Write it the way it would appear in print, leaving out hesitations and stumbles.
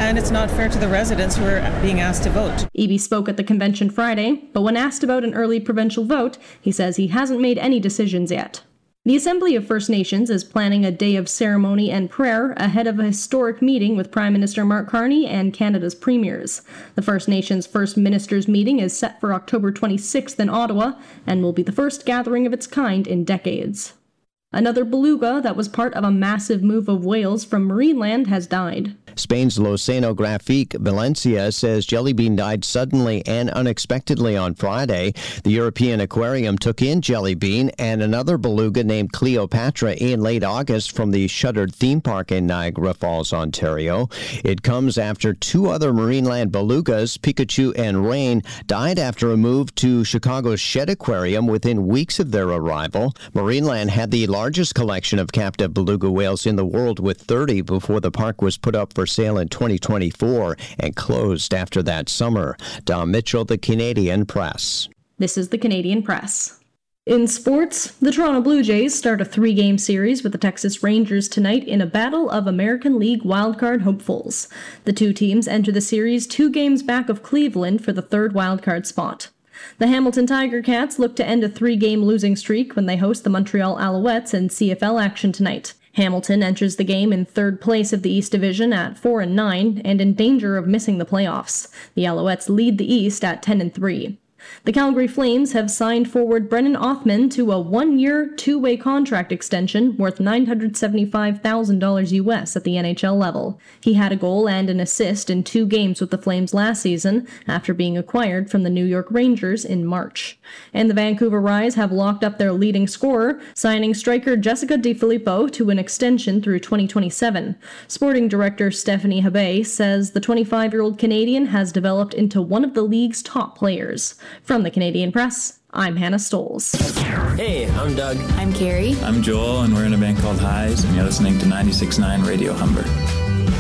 and it's not fair to the residents who are being asked to vote. Eby spoke at the convention Friday, but when asked about an early provincial vote, he says he hasn't made any decisions yet. The Assembly of First Nations is planning a day of ceremony and prayer ahead of a historic meeting with Prime Minister Mark Carney and Canada's premiers. The First Nations First Ministers meeting is set for October 26th in Ottawa and will be the first gathering of its kind in decades. Another beluga that was part of a massive move of whales from Marineland has died. Spain's L'Oceanographique Valencia says jellybean died suddenly and unexpectedly on Friday. The European Aquarium took in jellybean and another beluga named Cleopatra in late August from the shuttered theme park in Niagara Falls, Ontario. It comes after two other Marineland belugas, Pikachu and Rain, died after a move to Chicago's Shed Aquarium within weeks of their arrival. Marineland had the largest collection of captive beluga whales in the world with 30 before the park was put up for sale in 2024 and closed after that summer. Dom Mitchell, The Canadian Press. This is The Canadian Press. In sports, the Toronto Blue Jays start a 3-game series with the Texas Rangers tonight in a battle of American League wildcard hopefuls. The two teams enter the series 2 games back of Cleveland for the third wildcard spot. The Hamilton Tiger Cats look to end a 3-game losing streak when they host the Montreal Alouettes in CFL action tonight. Hamilton enters the game in third place of the East Division at 4-9 and in danger of missing the playoffs. The Alouettes lead the East at 10-3. The Calgary Flames have signed forward Brennan Othmann to a 1-year, 2-way contract extension worth $975,000 US at the NHL level. He had a goal and an assist in 2 games with the Flames last season after being acquired from the New York Rangers in March. And the Vancouver Rise have locked up their leading scorer, signing striker Jessica DiFilippo to an extension through 2027. Sporting director Stephanie Habay says the 25-year-old Canadian has developed into one of the league's top players. From the Canadian Press, I'm Hannah Stoles. Hey, I'm Doug. I'm Carrie. I'm Joel, and we're in a band called Highs, and you're listening to 96.9 Radio Humber.